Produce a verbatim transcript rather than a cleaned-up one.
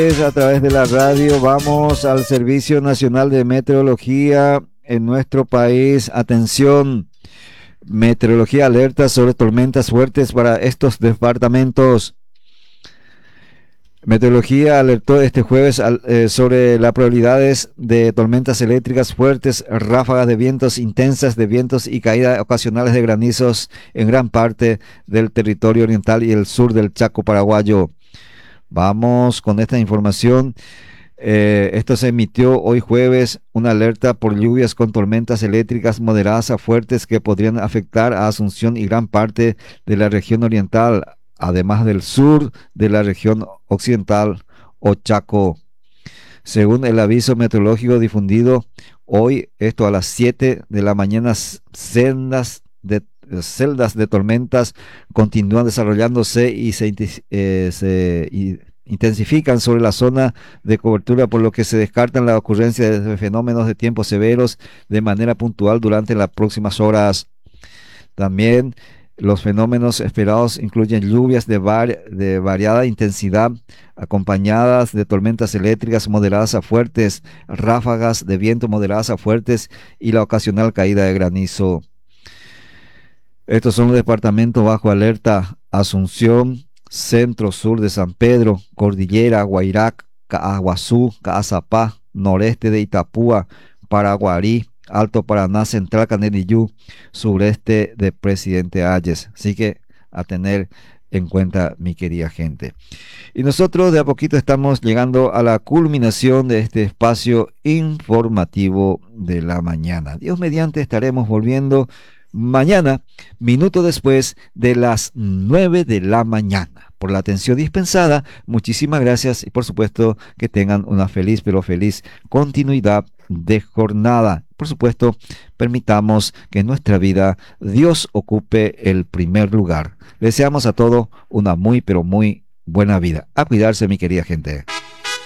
A través de la radio vamos al Servicio Nacional de Meteorología en nuestro país. Atención, meteorología alerta sobre tormentas fuertes para estos departamentos. Meteorología alertó este jueves al, eh, sobre las probabilidades de tormentas eléctricas fuertes, ráfagas de vientos intensas de vientos y caídas ocasionales de granizos en gran parte del territorio oriental y el sur del Chaco paraguayo. Vamos con esta información. Eh, esto se emitió hoy jueves una alerta por lluvias con tormentas eléctricas moderadas a fuertes que podrían afectar a Asunción y gran parte de la región oriental, además del sur de la región occidental o Chaco. Según el aviso meteorológico difundido hoy, esto a las siete de la mañana, sendas de celdas de tormentas continúan desarrollándose y se, eh, se y intensifican sobre la zona de cobertura, por lo que se descartan la ocurrencia de fenómenos de tiempo severos de manera puntual durante las próximas horas. También los fenómenos esperados incluyen lluvias de, var de variada intensidad, acompañadas de tormentas eléctricas moderadas a fuertes, ráfagas de viento moderadas a fuertes y la ocasional caída de granizo. Estos son los departamentos bajo alerta: Asunción, centro sur de San Pedro, Cordillera, Guairac, Caaguazú, Caazapá, noreste de Itapúa, Paraguarí, Alto Paraná, Central Canelillú, sureste de Presidente Hayes. Así que a tener en cuenta, mi querida gente. Y nosotros de a poquito estamos llegando a la culminación de este espacio informativo de la mañana. Dios mediante estaremos volviendo mañana, minuto después de las nueve de la mañana. Por la atención dispensada, muchísimas gracias y por supuesto que tengan una feliz, pero feliz continuidad de jornada. Por supuesto, permitamos que en nuestra vida Dios ocupe el primer lugar. Deseamos a todos una muy, pero muy buena vida. A cuidarse, mi querida gente.